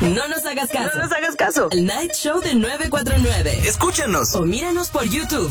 No nos hagas caso. No nos hagas caso. El Night Show de 949. Escúchanos. O míranos por YouTube.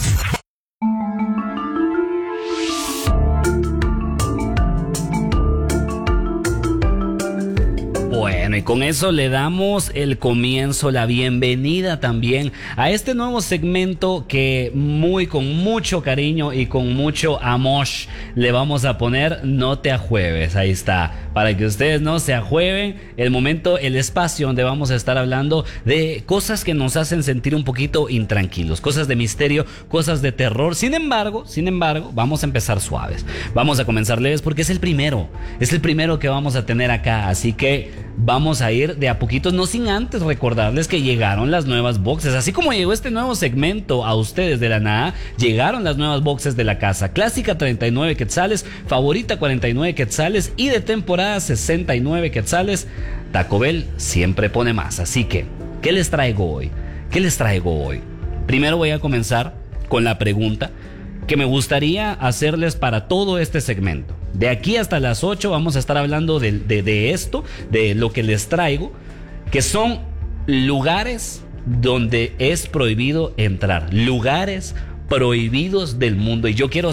Bueno, y con eso le damos el comienzo, la bienvenida también a este nuevo segmento que con mucho cariño y con mucho amor le vamos a poner No te ajueves. Ahí está, para que ustedes no se ajueven, el momento, el espacio donde vamos a estar hablando de cosas que nos hacen sentir un poquito intranquilos, cosas de misterio, cosas de terror. Sin embargo, vamos a empezar suaves, vamos a comenzar leves porque es el primero que vamos a tener acá, así que vamos a ir de a poquitos, no sin antes recordarles que llegaron las nuevas boxes. Así como llegó este nuevo segmento a ustedes de la nada, llegaron las nuevas boxes de la casa. Clásica 39 quetzales, favorita 49 quetzales y de temporada 69 quetzales. Taco Bell siempre pone más. Así que, ¿qué les traigo hoy? Primero voy a comenzar con la pregunta que me gustaría hacerles para todo este segmento. De aquí hasta las 8 vamos a estar hablando de esto, de lo que les traigo, que son lugares donde es prohibido entrar, lugares prohibidos del mundo. Y yo quiero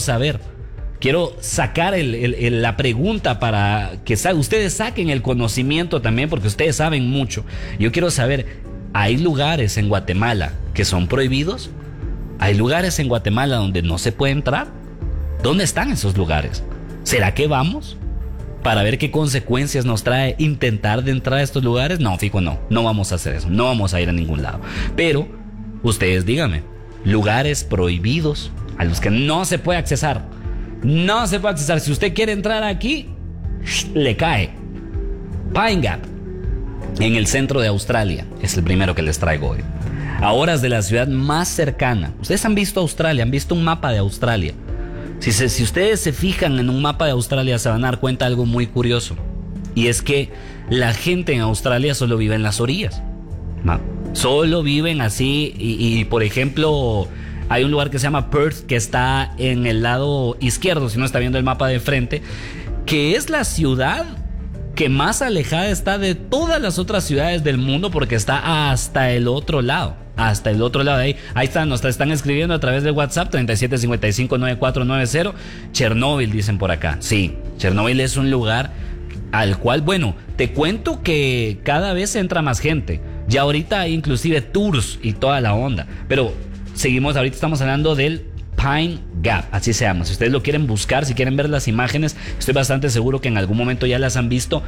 sacar la pregunta para que ustedes saquen el conocimiento también, porque ustedes saben mucho. Yo quiero saber, ¿hay lugares en Guatemala que son prohibidos? ¿Hay lugares en Guatemala donde no se puede entrar? ¿Dónde están esos lugares? ¿Será que vamos? Para ver qué consecuencias nos trae intentar de entrar a estos lugares. No, fijo, no vamos a hacer eso. No vamos a ir a ningún lado. Pero, ustedes díganme, lugares prohibidos a los que no se puede accesar. No se puede accesar. Si usted quiere entrar aquí, le cae. Pine Gap, en el centro de Australia, es el primero que les traigo hoy. A horas de la ciudad más cercana. Ustedes han visto Australia, han visto un mapa de Australia. Si ustedes se fijan en un mapa de Australia, se van a dar cuenta de algo muy curioso. Y es que la gente en Australia solo vive en las orillas. Solo viven así. Y por ejemplo, hay un lugar que se llama Perth, que está en el lado izquierdo, si no está viendo el mapa de frente, que es la ciudad que más alejada está de todas las otras ciudades del mundo, porque está hasta el otro lado. Ahí están, nos están escribiendo a través de WhatsApp 37559490. Chernóbil, dicen por acá. Sí, Chernóbil es un lugar al cual, bueno, te cuento que cada vez entra más gente. Ya ahorita hay inclusive tours y toda la onda. Pero ahorita estamos hablando del Pine Gap, así se llama. Si ustedes lo quieren buscar, si quieren ver las imágenes, estoy bastante seguro que en algún momento ya las han visto.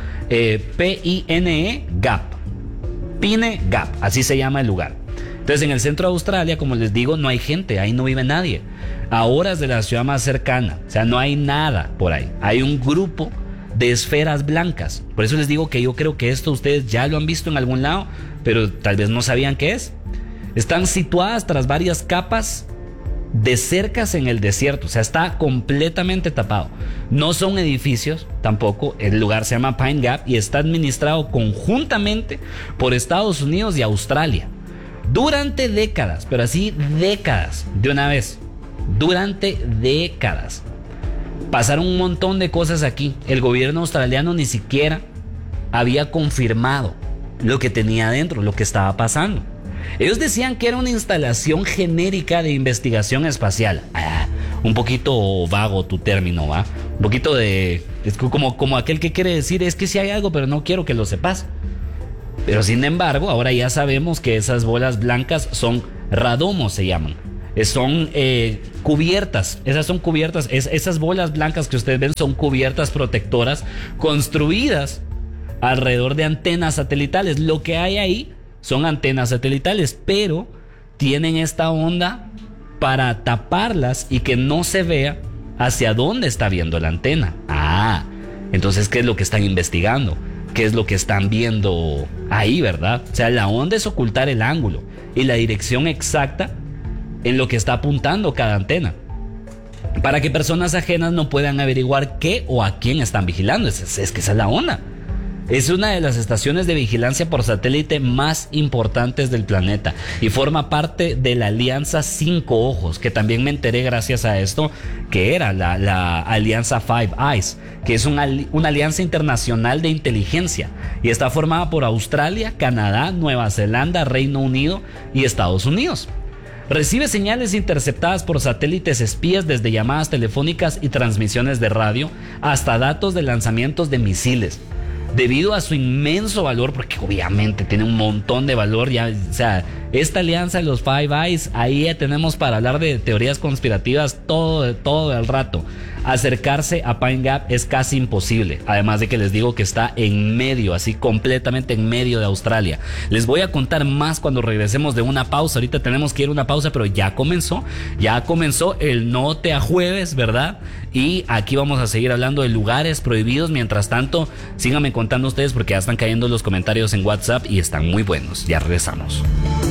P-I-N-E Gap. Pine Gap, así se llama el lugar. Entonces, en el centro de Australia, como les digo, no hay gente, ahí no vive nadie. A horas de la ciudad más cercana, o sea, no hay nada por ahí. Hay un grupo de esferas blancas. Por eso les digo que yo creo que esto ustedes ya lo han visto en algún lado, pero tal vez no sabían qué es. Están situadas tras varias capas de cercas en el desierto, o sea, está completamente tapado. No son edificios tampoco. El lugar se llama Pine Gap y está administrado conjuntamente por Estados Unidos y Australia. Durante décadas, pero así décadas, de una vez, durante décadas, pasaron un montón de cosas aquí. El gobierno australiano ni siquiera había confirmado lo que tenía adentro, lo que estaba pasando. Ellos decían que era una instalación genérica de investigación espacial. Un poquito vago tu término, ¿va? Un poquito de... Es como aquel que quiere decir, es que sí hay algo, pero no quiero que lo sepas. Pero sin embargo, ahora ya sabemos que esas bolas blancas son radomos, se llaman. Son cubiertas. Esas son cubiertas. Esas bolas blancas que ustedes ven son cubiertas protectoras construidas alrededor de antenas satelitales. Lo que hay ahí son antenas satelitales, pero tienen esta onda para taparlas y que no se vea hacia dónde está viendo la antena. Entonces, ¿qué es lo que están investigando? ¿Qué es lo que están viendo ahí, verdad? O sea, la onda es ocultar el ángulo y la dirección exacta en lo que está apuntando cada antena, para que personas ajenas no puedan averiguar qué o a quién están vigilando. Es que esa es la onda. Es una de las estaciones de vigilancia por satélite más importantes del planeta y forma parte de la Alianza Cinco Ojos, que también me enteré gracias a esto, que era la Alianza Five Eyes, que es una alianza internacional de inteligencia y está formada por Australia, Canadá, Nueva Zelanda, Reino Unido y Estados Unidos. Recibe señales interceptadas por satélites espías desde llamadas telefónicas y transmisiones de radio hasta datos de lanzamientos de misiles. Debido a su inmenso valor, porque obviamente tiene un montón de valor, ya, o sea, esta alianza de los Five Eyes, ahí ya tenemos para hablar de teorías conspirativas todo el rato. Acercarse a Pine Gap es casi imposible, además de que les digo que está en medio, así completamente en medio de Australia. Les voy a contar más cuando regresemos de una pausa. Ahorita tenemos que ir a una pausa, pero ya comenzó el Note a Jueves, ¿verdad? Y aquí vamos a seguir hablando de lugares prohibidos. Mientras tanto, síganme contando ustedes porque ya están cayendo los comentarios en WhatsApp y están muy buenos. Ya regresamos.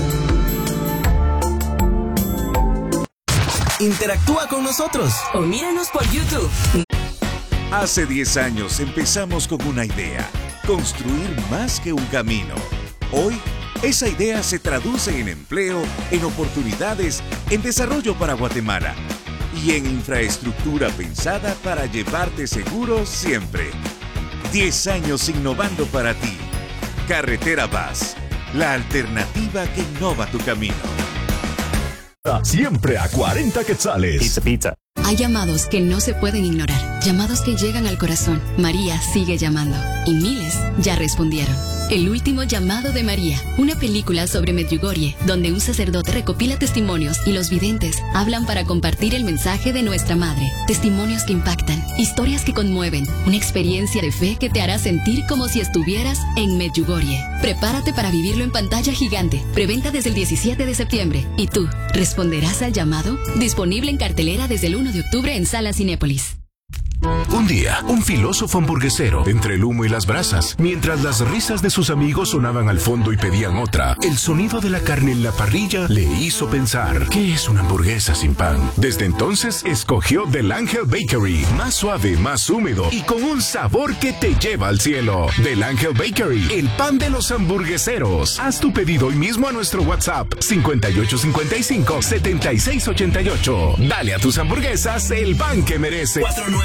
Interactúa con nosotros o míranos por YouTube. Hace 10 años empezamos con una idea: construir más que un camino. Hoy, esa idea se traduce en empleo, en oportunidades, en desarrollo para Guatemala y en infraestructura pensada para llevarte seguro siempre. 10 años innovando para ti. Carretera Vaz, la alternativa que innova tu camino. Siempre a 40 quetzales. Pizza. Hay llamados que no se pueden ignorar, llamados que llegan al corazón. María sigue llamando y miles ya respondieron. El último llamado de María, una película sobre Medjugorje, donde un sacerdote recopila testimonios y los videntes hablan para compartir el mensaje de nuestra madre. Testimonios que impactan, historias que conmueven, una experiencia de fe que te hará sentir como si estuvieras en Medjugorje. Prepárate para vivirlo en pantalla gigante. Preventa desde el 17 de septiembre. ¿Y tú, responderás al llamado? Disponible en cartelera desde el 1 de octubre en Sala Cinépolis. Un día, un filósofo hamburguesero, entre el humo y las brasas, mientras las risas de sus amigos sonaban al fondo y pedían otra, el sonido de la carne en la parrilla le hizo pensar: ¿qué es una hamburguesa sin pan? Desde entonces, escogió Del Ángel Bakery, más suave, más húmedo y con un sabor que te lleva al cielo. Del Ángel Bakery, el pan de los hamburgueseros. Haz tu pedido hoy mismo a nuestro WhatsApp 5855-7688. Dale a tus hamburguesas el pan que merece.